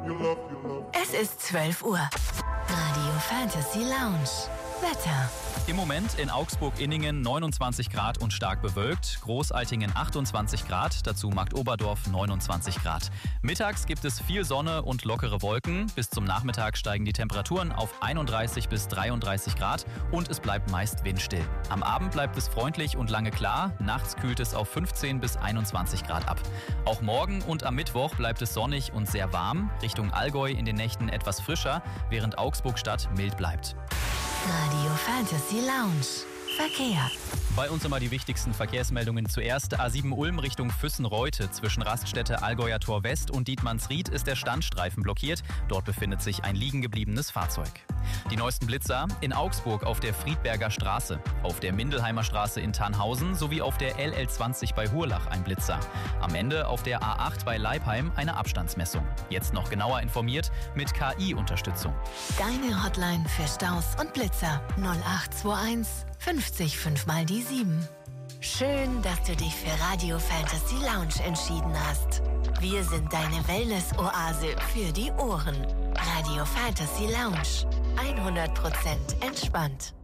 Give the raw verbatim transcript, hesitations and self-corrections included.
Es ist zwölf Uhr. Radio Fantasy Lounge. Wetter. Im Moment in Augsburg-Inningen neunundzwanzig Grad und stark bewölkt, Großaltingen achtundzwanzig Grad, dazu Marktoberdorf neunundzwanzig Grad. Mittags gibt es viel Sonne und lockere Wolken. Bis zum Nachmittag steigen die Temperaturen auf einunddreißig bis dreiunddreißig Grad und es bleibt meist windstill. Am Abend bleibt es freundlich und lange klar, nachts kühlt es auf fünfzehn bis einundzwanzig Grad ab. Auch morgen und am Mittwoch bleibt es sonnig und sehr warm, Richtung Allgäu in den Nächten etwas frischer, während Augsburg-Stadt mild bleibt. Radio Fantasy Lounge. Verkehr. Bei uns immer die wichtigsten Verkehrsmeldungen zuerst. A sieben Ulm Richtung Füssen-Reute. Zwischen Raststätte Allgäuer Tor West und Dietmannsried ist der Standstreifen blockiert. Dort befindet sich ein liegen gebliebenes Fahrzeug. Die neuesten Blitzer in Augsburg auf der Friedberger Straße, auf der Mindelheimer Straße in Tannhausen sowie auf der L L zwanzig bei Hurlach ein Blitzer. Am Ende auf der A acht bei Leipheim eine Abstandsmessung. Jetzt noch genauer informiert mit K I-Unterstützung. Deine Hotline für Staus und Blitzer null acht zwei eins fünfzig fünf mal die sieben. Schön, dass du dich für Radio Fantasy Lounge entschieden hast. Wir sind deine Wellness-Oase für die Ohren. Radio Fantasy Lounge. hundert Prozent entspannt.